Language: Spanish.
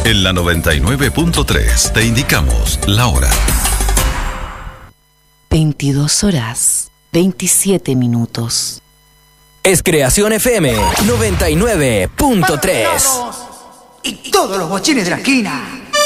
En la 99.3 te indicamos la hora. 22 horas, 27 minutos. Es Creación FM 99.3. Y todos los bochines de la esquina.